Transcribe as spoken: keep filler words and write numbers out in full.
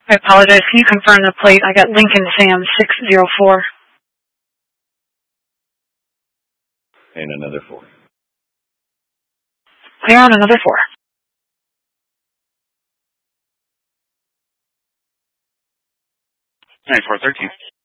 I apologize. Can you confirm the plate? I got Lincoln Sam six zero four. And another four. Clear on another four. nine four thirteen.